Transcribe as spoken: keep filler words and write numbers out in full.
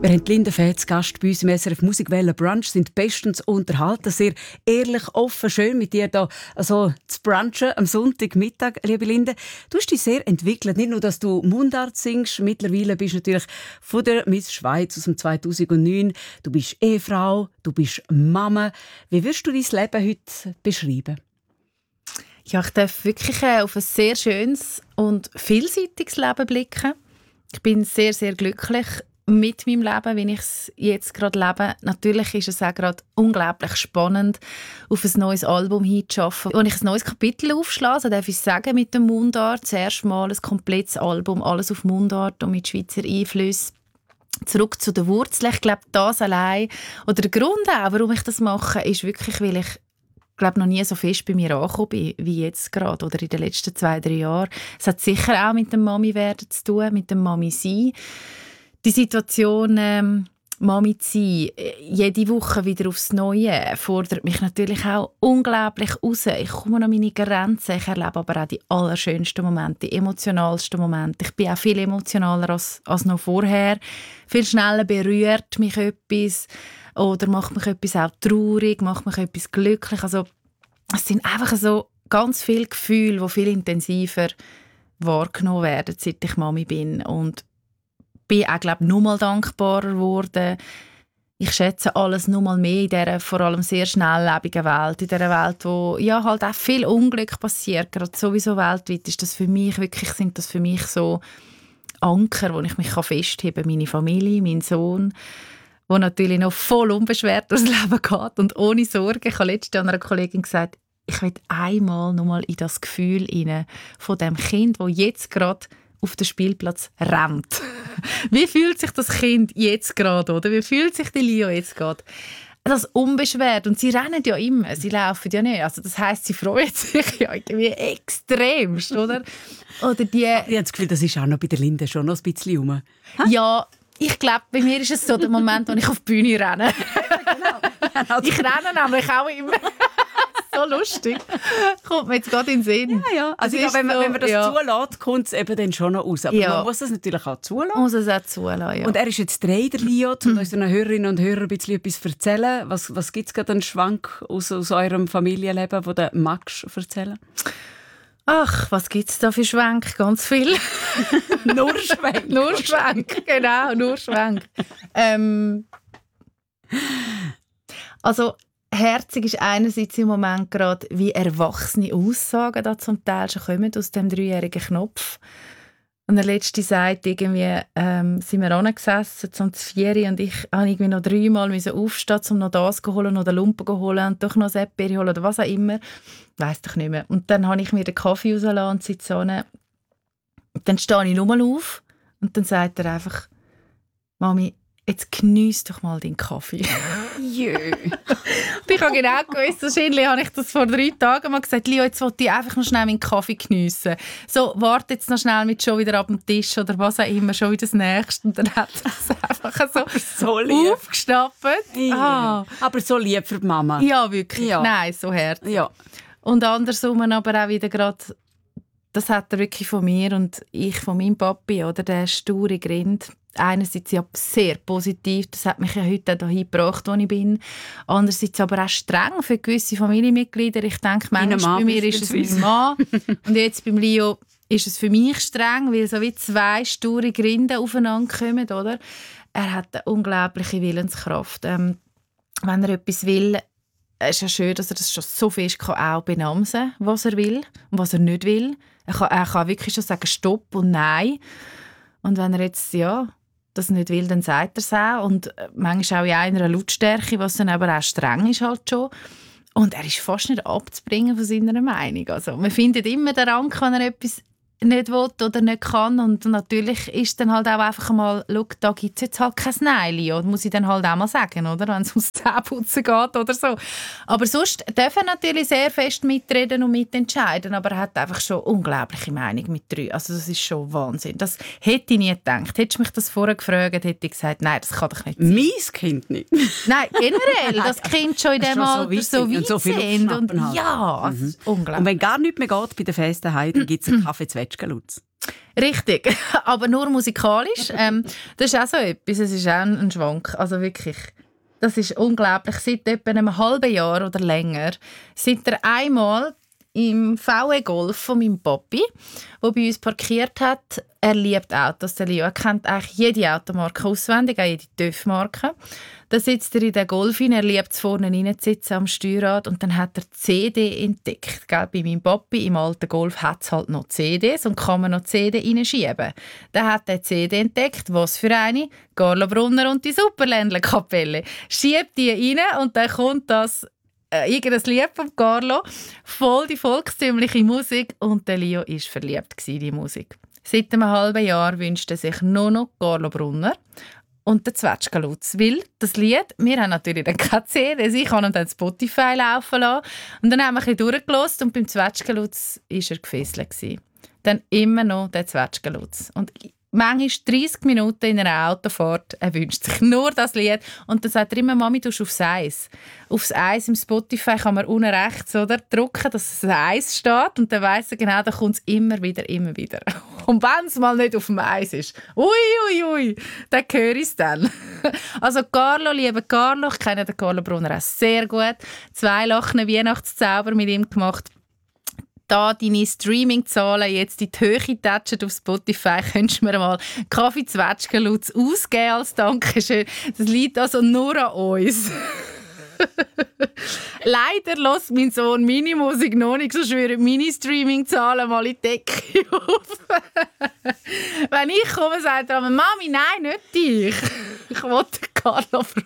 Wir haben Linda Fäh zu Gast bei uns im S R F Musikwelle Brunch, sind bestens unterhalten, sehr ehrlich, offen, schön mit dir da also zu brunchen am Sonntagmittag, liebe Linda. Du hast dich sehr entwickelt, nicht nur, dass du Mundart singst, mittlerweile bist du natürlich von der Miss Schweiz aus dem zweitausendneun, du bist Ehefrau, du bist Mama. Wie würdest du dein Leben heute beschreiben? Ja, ich darf wirklich auf ein sehr schönes und vielseitiges Leben blicken. Ich bin sehr, sehr glücklich mit meinem Leben, wie ich es jetzt gerade lebe. Natürlich ist es auch gerade unglaublich spannend, auf ein neues Album hinzuschaffen. Als ich ein neues Kapitel aufschlage, darf ich sagen, mit dem Mundart, zuerst mal ein komplettes Album, alles auf Mundart und mit Schweizer Einflüssen. Zurück zu den Wurzeln. Ich glaube, das allein, oder der Grund auch, warum ich das mache, ist wirklich, weil ich Ich glaube, noch nie so fest bei mir angekommen bin, wie jetzt gerade oder in den letzten zwei, drei Jahren. Es hat sicher auch mit dem Mami-Werden zu tun, mit dem Mami-Sein. Die Situation, ähm, Mami zu sein, jede Woche wieder aufs Neue, fordert mich natürlich auch unglaublich raus. Ich komme an meine Grenzen, ich erlebe aber auch die allerschönsten Momente, die emotionalsten Momente. Ich bin auch viel emotionaler als, als noch vorher. Viel schneller berührt mich etwas oder macht mich etwas auch traurig, macht mich etwas glücklich. Also, es sind einfach so ganz viele Gefühle, die viel intensiver wahrgenommen werden, seit ich Mami bin. Und bin auch, glaube ich, noch mal dankbarer geworden. Ich schätze alles noch mal mehr in dieser vor allem sehr schnelllebigen Welt. In dieser Welt, wo ja, halt auch viel Unglück passiert. Gerade sowieso weltweit ist das für mich wirklich, sind das für mich so Anker, wo ich mich festheben kann. Meine Familie, mein Sohn, der natürlich noch voll unbeschwert durchs Leben geht und ohne Sorgen. Ich habe letztens einer Kollegin gesagt, ich will einmal noch mal in das Gefühl rein von dem Kind, das jetzt gerade auf den Spielplatz rennt. Wie fühlt sich das Kind jetzt gerade, oder? Wie fühlt sich die Lio jetzt gerade? Das unbeschwert. Und sie rennen ja immer, sie laufen ja nicht. Also das heisst, sie freuen sich ja irgendwie extremst, oder? Oder die... Ich habe das Gefühl, das ist auch noch bei der Linde schon noch ein bisschen rum. Ha? Ja, ich glaube, bei mir ist es so der Moment, wo ich auf die Bühne renne. Genau. Ich renne nämlich auch immer. So lustig. Kommt mir jetzt gerade in den Sinn. Ja, ja. Also ja, wenn, man, so, wenn man das ja. zulässt, kommt es eben dann schon noch raus. Aber ja. man muss das natürlich auch zulassen. Muss es auch zulassen, ja. Und er ist jetzt drei, der Lio, um unseren Hörerinnen und Hörern ein bisschen etwas zu erzählen. Was, was gibt es gerade einen Schwank aus, aus eurem Familienleben, den du magst erzählen? Ach, was gibt es da für Schwenk? Ganz viel. Nur Schwenk. Nur Schwenk, genau, nur Schwenk. ähm, also, herzig ist einerseits im Moment gerade, wie erwachsene Aussagen da zum Teil schon kommen aus dem dreijährigen Knopf. Und der Letzte sagt, irgendwie, ähm, sind wir angesessen zum Vieri und ich musste irgendwie noch dreimal aufstehen, um noch das zu holen, noch den Lumpen zu holen und doch noch das Eperi holen oder was auch immer. Weiss doch nicht mehr. Und dann habe ich mir den Kaffee rausgelassen und sitze und dann stehe ich nochmal auf und dann sagt er einfach, Mami, jetzt geniess doch mal deinen Kaffee. Jö. Und ich habe genau gewusst, wahrscheinlich habe ich das vor drei Tagen mal gesagt, Lio, jetzt wollte ich einfach noch schnell meinen Kaffee geniessen. So, warte jetzt noch schnell mit schon wieder ab dem Tisch oder was auch immer, schon wieder das Nächste. Und dann hat er das einfach so, so aufgestapelt. Ah. Aber so lieb für die Mama. Ja, wirklich. Ja. Nein, so herzlich. Ja. Und andersrum aber auch wieder gerade, das hat er wirklich von mir und ich von meinem Papi, oder, der sture Grind. Einerseits ja sehr positiv, das hat mich ja heute auch hierhin gebracht, wo ich bin. Andererseits aber auch streng für gewisse Familienmitglieder. Ich denke, manchmal bei mir ist es mein Mann und jetzt beim Lio ist es für mich streng, weil so wie zwei sture Grinde aufeinander kommen, oder? Er hat eine unglaubliche Willenskraft. Ähm, wenn er etwas will, es ist ja schön, dass er das schon so fest kann auch benamsen, was er will und was er nicht will. Er kann, er kann wirklich schon sagen Stopp und Nein. Und wenn er jetzt ja das nicht will, dann sagt er es auch. Und manchmal auch in einer Lautstärke, was dann aber auch streng ist halt schon. Und er ist fast nicht abzubringen von seiner Meinung. Also man findet immer den Rang, wenn er etwas nicht will oder nicht kann. Und natürlich ist dann halt auch einfach mal, schau, da gibt es jetzt halt kein Nein, oder muss ich dann halt auch mal sagen, oder? Wenn es ums Zähneputzen geht oder so. Aber sonst darf er natürlich sehr fest mitreden und mitentscheiden, aber er hat einfach schon unglaubliche Meinung mit drei. Also das ist schon Wahnsinn. Das hätte ich nie gedacht. Hättest du mich das vorher gefragt, hätte ich gesagt, nein, das kann doch nicht sein. Mein Kind nicht. Nein, generell, das Kind schon in dem Alter so weit und so viel sind. Und halt. ja, also mhm. unglaublich. Und wenn gar nichts mehr geht bei den Festen, dann gibt es einen Kaffee zu Wetschgelutz. Richtig, aber nur musikalisch. ähm, das ist auch so etwas, es ist auch ein Schwank. Also wirklich, das ist unglaublich. Seit etwa einem halben Jahr oder länger, seit er einmal im V W Golf von meinem Papi, der bei uns parkiert hat. Er liebt Autos, der Leo. Er kennt eigentlich jede Automarke auswendig, auch jede TÜV-Marke. Da sitzt er in den Golf rein, er liebt es vorne reinzusitzen am Steuerrad und dann hat er C D entdeckt. Gell? Bei meinem Papi im alten Golf hat es halt noch C Ds und kann man noch C D reinschieben. Dann hat er C D entdeckt, was für eine? Carlo Brunner und die Superländler-Kapelle. Schiebt die rein und dann kommt das Äh, irgendein Lied von Carlo, voll die volkstümliche Musik und der Leo war verliebt in die Musik. Seit einem halben Jahr wünscht er sich nur noch Carlo Brunner und den Zwetschgenlutz. Weil das Lied, wir haben natürlich dann keine C D, ich habe ihn dann Spotify laufen lassen und dann haben wir ein bisschen durchgehört und beim Zwetschgenlutz war er gefesselt. Dann immer noch der Zwetschgenlutz. Und manchmal dreissig Minuten in einer Autofahrt. Er wünscht sich nur das Lied. Und dann sagt er immer, Mami, du aufs Eis. Aufs Eis im Spotify kann man unten rechts oder, drücken, dass das Eis steht. Und dann weiss er genau, da kommt es immer wieder, immer wieder. Und wenn es mal nicht auf dem Eis ist, ui, ui, ui, dann höre ich es dann. Also Carlo, lieber Carlo, ich kenne den Carlo Brunner auch sehr gut. Zwei lachende Weihnachtszauber mit ihm gemacht. Da deine Streaming-Zahlen jetzt in die Höhe touchen auf Spotify, könntest du mir mal Kaffee Zwetschgenlutz ausgeben als Dankeschön. Das liegt also nur an uns. Leider lässt mein Sohn meine Musik noch nicht, so schwören meine Streaming-Zahlen mal in die Decke auf. Wenn ich komme, sagt er, Mami, nein, nicht dich. Ich wollte Carlo